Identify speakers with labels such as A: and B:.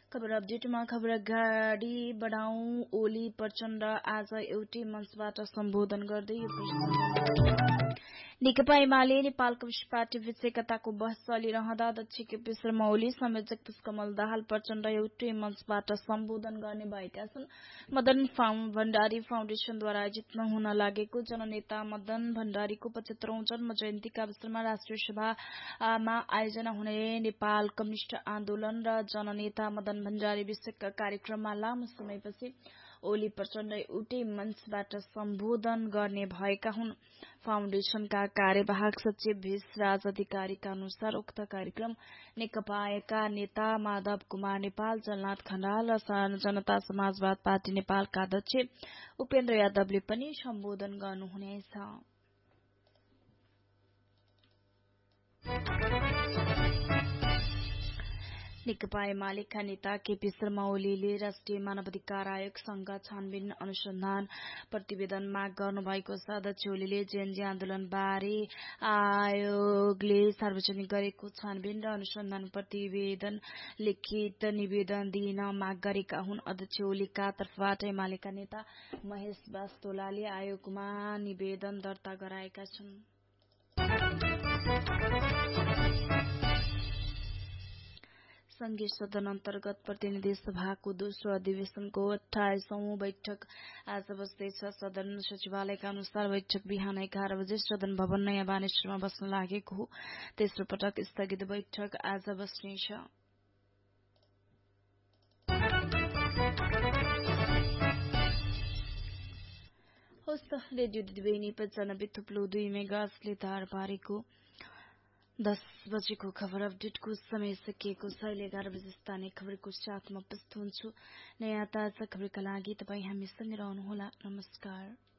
A: खबर अपडेटमा खबर अगाडि बढाउँ। ओली प्रचण्ड आज एउटै मञ्चबाट सम्बोधन गर्दै यो प्रश्न नेकपा एमाले नेपाल कम्युनिष्ट पार्टी बीच एकताको बहस चलिरहँदा अध्यक्ष केपी शर्मा ओली संयोजक पुष्पकमल दाहाल प्रचण्ड एउटै मञ्चबाट सम्बोधन गर्ने भएका छन्। मदन भण्डारी फाउन्डेशनद्वारा आयोजित हुन लागेको जननेता मदन भण्डारीको 75औं जन्म जयन्तीका अवसरमा राष्ट्रिय सभामा आयोजना हुने नेपाल कम्युनिष्ट आन्दोलन र जननेता मदन भण्डारी विषयक कार्यक्रममा लामो समयपछि ओली प्रचण्ड एउटै मञ्चबाट सम्बोधन गर्ने भएका हुन्। फाउन्डेशनका कार्यवाहक सचिव भेषराज अधिकारीका अनुसार उक्त कार्यक्रम नेकपाका नेता माधव कुमार नेपाल, जलनाथ खनाल र जनता समाजवाद पार्टी नेपालका अध्यक्ष उपेन्द्र यादवले पनि सम्बोधन गर्नुहुनेछ। नेकपा एमालेका नेता केपी शर्मा ओलीले राष्ट्रिय मानवाधिकार आयोगसँग छानबिन अनुसन्धान प्रतिवेदन माग गर्नुभएको छ। अध्यक्ष ओलीले जेएनजी आन्दोलनबारे आयोगले सार्वजनिक गरेको छानबिन र अनुसन्धान प्रतिवेदन लिखित निवेदन दिन माग गरेका हुन्। अध्यक्ष ओलीका तर्फबाट एमालेका नेता महेश वास्तोलाले आयोगमा निवेदन दर्ता गराएका छन्। संघीय सदन अन्तर्गत प्रतिनिधि सभाको दोस्रो अधिवेशनको 28औं बैठक आज बस्दैछ। सदन सचिवालयका अनुसार बैठक बिहान 11 बजे सदन भवन नयाँ बानेश्वरमा बस्न लागेको हो। तेस्रो पटक स्थगित बैठक आज बस्नेछ। होस् त रेडियो दिदीबहिनी 95.2 मेगाहर्जले धार पारेको 10 बजेको खबर अपडेटको समय सकिएको छ। 11 बजे स्थानीय खबरको साथमा उपस्थित हुन्छु। नयाँ ताजा खबरका लागि तपाईँ हामीसँगै रहनुहोला। नमस्कार।